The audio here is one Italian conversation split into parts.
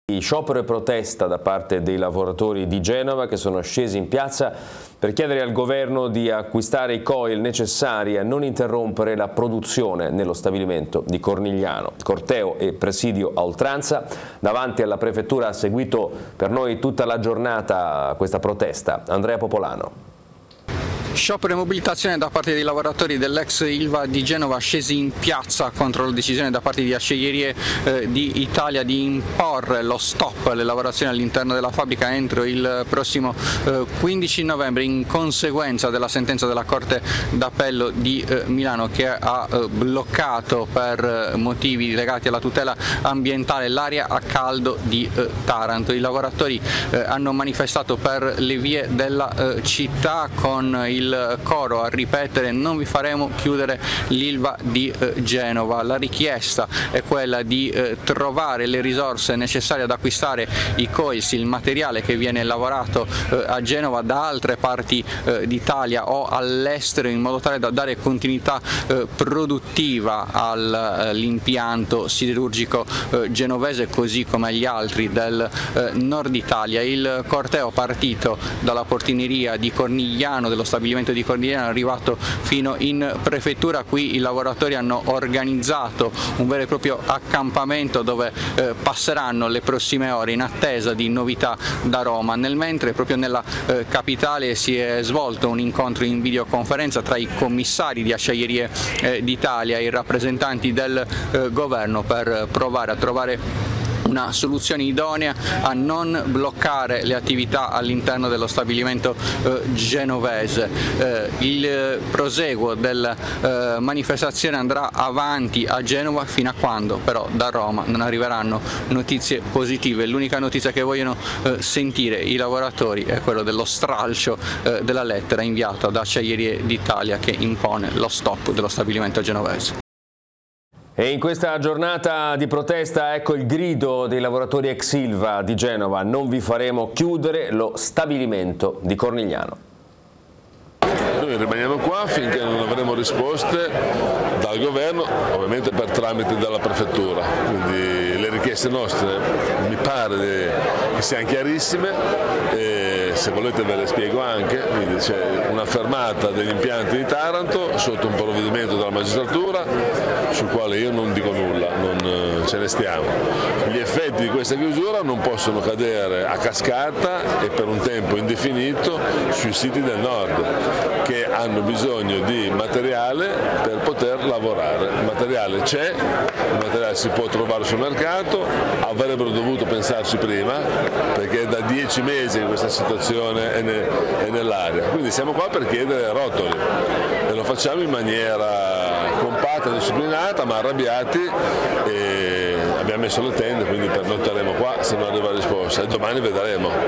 Sciopero e protesta da parte dei lavoratori di Genova che sono scesi in piazza per chiedere al governo di acquistare i coil necessari a non interrompere la produzione nello stabilimento di Cornigliano. Corteo e presidio a oltranza davanti alla prefettura. Ha seguito per noi tutta la giornata questa protesta. Andrea Popolano. Sciopero e mobilitazione da parte dei lavoratori dell'ex Ilva di Genova scesi in piazza contro la decisione da parte di Acciaierie di Italia di imporre lo stop alle lavorazioni all'interno della fabbrica entro il prossimo 15 novembre in conseguenza della sentenza della Corte d'Appello di Milano che ha bloccato per motivi legati alla tutela ambientale l'area a caldo di Taranto. I lavoratori hanno manifestato per le vie della città con il coro a ripetere: non vi faremo chiudere l'Ilva di Genova. La richiesta è quella di trovare le risorse necessarie ad acquistare i coils, il materiale che viene lavorato a Genova da altre parti d'Italia o all'estero, in modo tale da dare continuità produttiva all'impianto siderurgico genovese così come agli altri del nord Italia. Il corteo partito dalla portineria di Cornigliano, dello stabilimento di Cornigliano, è arrivato fino in prefettura. Qui i lavoratori hanno organizzato un vero e proprio accampamento dove passeranno le prossime ore in attesa di novità da Roma. Nel mentre proprio nella capitale si è svolto un incontro in videoconferenza tra i commissari di Acciaierie d'Italia e i rappresentanti del governo per provare a trovare una soluzione idonea a non bloccare le attività all'interno dello stabilimento genovese. Il proseguo della manifestazione andrà avanti a Genova fino a quando però da Roma non arriveranno notizie positive. L'unica notizia che vogliono sentire i lavoratori è quello dello stralcio della lettera inviata da Acciaierie d'Italia che impone lo stop dello stabilimento genovese. E in questa giornata di protesta ecco il grido dei lavoratori ex Ilva di Genova: non vi faremo chiudere lo stabilimento di Cornigliano. Noi rimaniamo qua finché non avremo risposte dal governo, ovviamente per tramite della prefettura, quindi le richieste nostre mi pare che siano chiarissime e se volete ve le spiego anche. Quindi c'è una fermata degli impianti di Taranto sotto un provvedimento della magistratura sul quale io non dico nulla, non ce ne stiamo. Gli effetti di questa chiusura non possono cadere a cascata e per un tempo indefinito sui siti del nord che hanno bisogno di materiale per poter lavorare. Il materiale c'è, il materiale si può trovare sul mercato, avrebbero dovuto pensarci prima perché è da 10 mesi che questa situazione è nell'aria. Quindi siamo qua per chiedere rotoli e lo facciamo in maniera compatta, disciplinata, ma arrabbiati, e abbiamo messo le tende, quindi pernoteremo qua se non arriva la risposta e domani vedremo.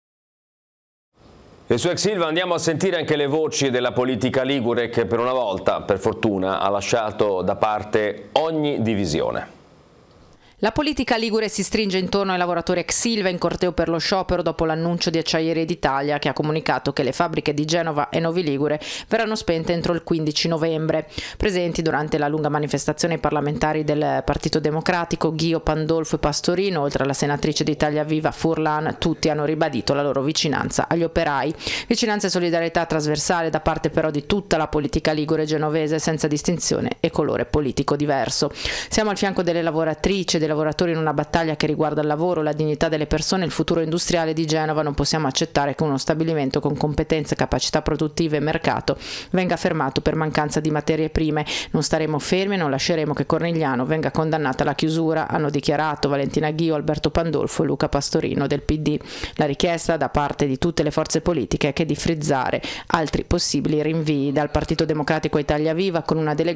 E su ex Ilva andiamo a sentire anche le voci della politica ligure che per una volta, per fortuna, ha lasciato da parte ogni divisione. La politica ligure si stringe intorno ai lavoratori ex Ilva in corteo per lo sciopero dopo l'annuncio di Acciaierie d'Italia che ha comunicato che le fabbriche di Genova e Novi Ligure verranno spente entro il 15 novembre. Presenti durante la lunga manifestazione i parlamentari del Partito Democratico Ghio, Pandolfo e Pastorino, oltre alla senatrice di Italia Viva Furlan, tutti hanno ribadito la loro vicinanza agli operai. Vicinanza e solidarietà trasversale da parte però di tutta la politica ligure genovese senza distinzione e colore politico diverso. Siamo al fianco delle lavoratrici e dei lavoratori in una battaglia che riguarda il lavoro, la dignità delle persone e il futuro industriale di Genova. Non possiamo accettare che uno stabilimento con competenze, capacità produttive e mercato venga fermato per mancanza di materie prime. Non staremo fermi e non lasceremo che Cornigliano venga condannata alla chiusura, hanno dichiarato Valentina Ghio, Alberto Pandolfo e Luca Pastorino del PD. La richiesta da parte di tutte le forze politiche è che di frizzare altri possibili rinvii. Dal Partito Democratico a Italia Viva con una delegazione